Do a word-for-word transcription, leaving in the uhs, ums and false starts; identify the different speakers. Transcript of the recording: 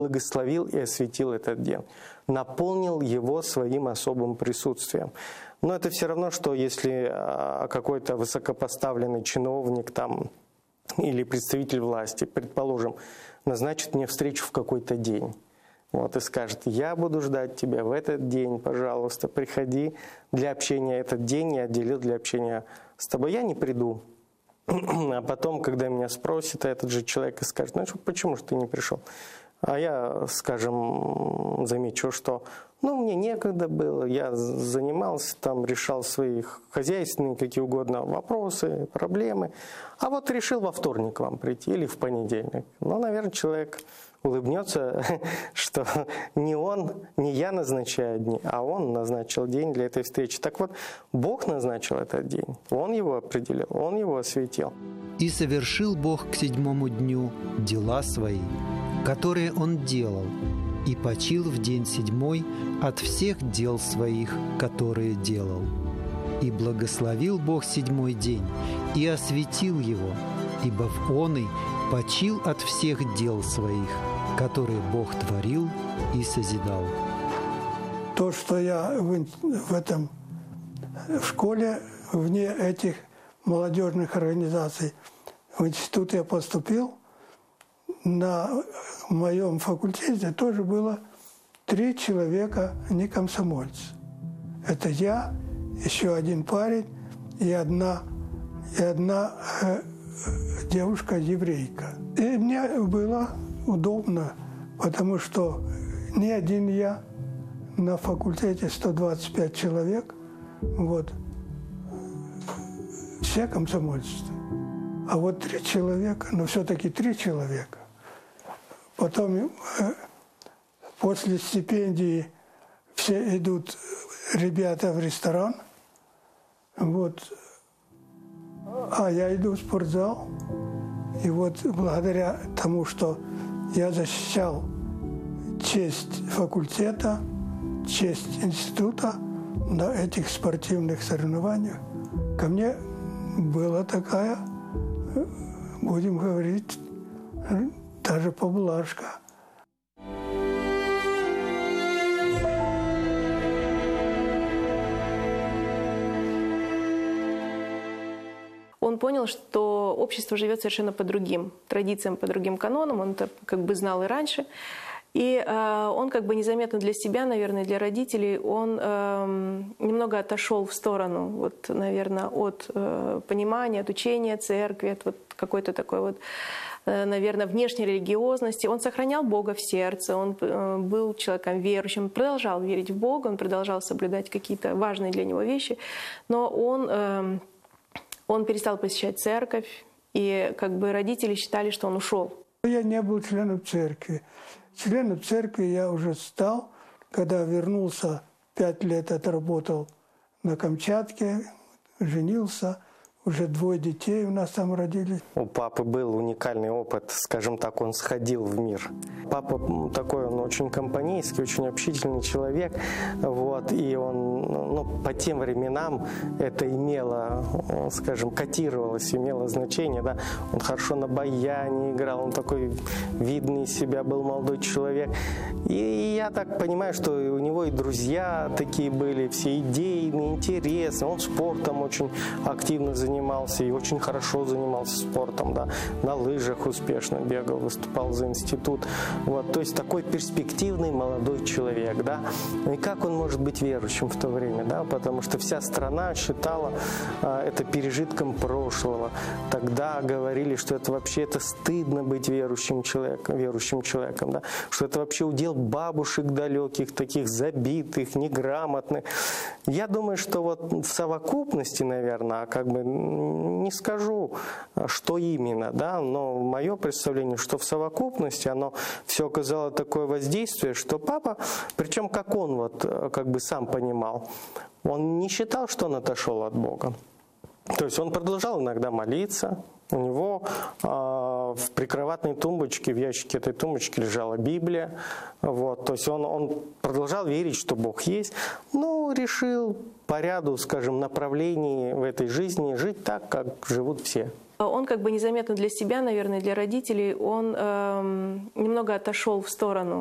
Speaker 1: благословил и осветил этот день, наполнил его своим особым присутствием. Но это все равно, что если какой-то высокопоставленный чиновник там, или представитель власти, предположим, назначит мне встречу в какой-то день. Вот, и скажет: я буду ждать тебя в этот день, пожалуйста, приходи для общения этот день, я отделил для общения с тобой. Я не приду. А потом, когда меня спросит этот же человек и скажет: ну почему же ты не пришел? А я, скажем, замечу, что ну, мне некогда было, я занимался, там, решал свои хозяйственные какие угодно вопросы, проблемы. А вот решил во вторник к вам прийти или в понедельник. Ну, наверное, человек улыбнется, что не он, не я назначаю дни, а он назначил день для этой встречи. Так вот, Бог назначил этот день, Он его определил, Он его осветил.
Speaker 2: «И совершил Бог к седьмому дню дела свои, которые Он делал, и почил в день седьмой от всех дел своих, которые делал. И благословил Бог седьмой день, и осветил его, ибо в оный почил от всех дел своих, которые Бог творил и созидал».
Speaker 3: То, что я в, в этом в школе, вне этих молодежных организаций, в институт я поступил, на моем факультете тоже было три человека не комсомольцы. Это я, еще один парень и одна, и одна э, девушка-еврейка. И мне было удобно, потому что не один я, на факультете сто двадцать пять человек, вот, все комсомольцы. А вот три человека, но все-таки три человека. Потом э, после стипендии все идут ребята в ресторан, вот, а я иду в спортзал. И вот благодаря тому, что я защищал честь факультета, честь института на этих спортивных соревнованиях, ко мне была такая, будем говорить, даже поблажка.
Speaker 4: Он понял, что общество живет совершенно по другим традициям, по другим канонам. Он это как бы знал и раньше. И э, он как бы незаметно для себя, наверное, для родителей, он э, немного отошел в сторону, вот, наверное, от э, понимания, от учения церкви, от вот какой-то такой вот, э, наверное, внешней религиозности. Он сохранял Бога в сердце, он э, был человеком верующим, продолжал верить в Бога, он продолжал соблюдать какие-то важные для него вещи, но он, э, он перестал посещать церковь, и как бы родители считали, что он ушел.
Speaker 3: Я не был членом церкви. Членом церкви я уже стал, когда вернулся, пять лет отработал на Камчатке, женился, уже двое детей у нас там родились.
Speaker 1: У папы был уникальный опыт, скажем так, он сходил в мир. Папа такой, он очень компанейский, очень общительный человек, вот, и он, ну, по тем временам это имело, скажем, котировалось, имело значение, да. Он хорошо на баяне играл, он такой видный из себя был молодой человек. И я так понимаю, что у него и друзья такие были, все идейные, интересные, он спортом очень активно занимался. занимался и очень хорошо занимался спортом, да, на лыжах успешно бегал, выступал за институт. Вот, то есть такой перспективный молодой человек, да. И как он может быть верующим в то время, да, потому что вся страна считала а, это пережитком прошлого. Тогда говорили, что это вообще это стыдно быть верующим человеком, верующим человеком, да, что это вообще удел бабушек далеких, таких забитых, неграмотных. Я думаю, что вот в совокупности, наверное, как бы не скажу, что именно, да, но мое представление, что в совокупности оно все оказало такое воздействие, что папа, причем как он вот как бы сам понимал, он не считал, что он отошел от Бога. То есть он продолжал иногда молиться. У него э, в прикроватной тумбочке, в ящике этой тумбочки лежала Библия. Вот, то есть он, он продолжал верить, что Бог есть, но решил по ряду, скажем, направлений в этой жизни жить так, как живут все.
Speaker 4: Он как бы незаметно для себя, наверное, для родителей, он эм, немного отошел в сторону.